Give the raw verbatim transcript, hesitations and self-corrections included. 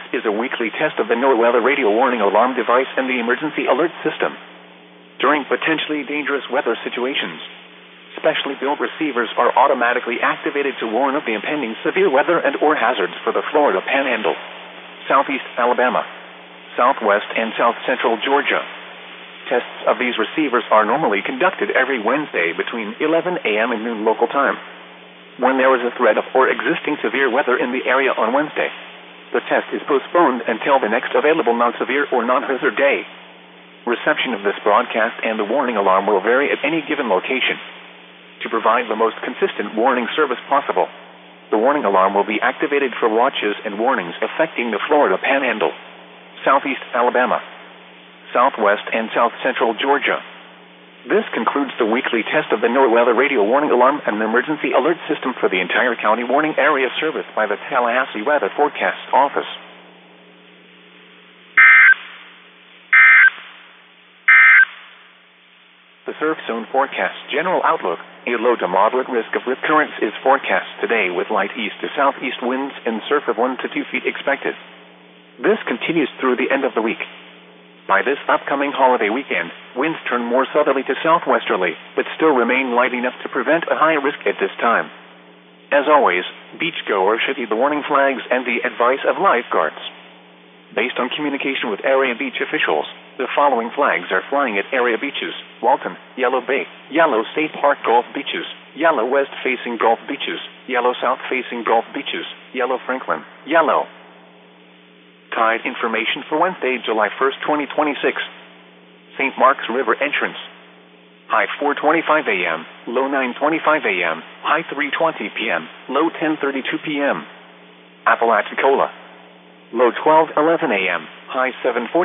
is a weekly test of the NOAA radio warning alarm device and the emergency alert system. During potentially dangerous weather situations, specially built receivers are automatically activated to warn of the impending severe weather and or hazards for the Florida Panhandle, Southeast Alabama, Southwest and South Central Georgia. Tests of these receivers are normally conducted every Wednesday between eleven a.m. and noon local time. When there is a threat of or existing severe weather in the area on Wednesday, the test is postponed until the next available non-severe or non-hazard day. Reception of this broadcast and the warning alarm will vary at any given location. To provide the most consistent warning service possible, the warning alarm will be activated for watches and warnings affecting the Florida Panhandle, Southeast Alabama, Southwest and South Central Georgia. This concludes the weekly test of the NOAA radio warning alarm and emergency alert system for the entire county warning area serviced by the Tallahassee Weather Forecast Office. The surf zone forecast general outlook: a low to moderate risk of rip currents is forecast today with light east to southeast winds and surf of one to two feet expected. This continues through the end of the week. By this upcoming holiday weekend, winds turn more southerly to southwesterly, but still remain light enough to prevent a high risk at this time. As always, beachgoers should heed the warning flags and the advice of lifeguards. Based on communication with area beach officials, the following flags are flying at area beaches: Walton, Yellow Bay, Yellow State Park Gulf Beaches, Yellow West Facing Gulf Beaches, Yellow South Facing Gulf Beaches, Yellow Franklin, Yellow. Tide information for Wednesday, July first, twenty twenty-six. Saint Mark's River entrance. High four twenty-five a.m., low nine twenty-five a.m., high three twenty p.m., low ten thirty-two p.m. Apalachicola. Low twelve eleven a.m., high seven forty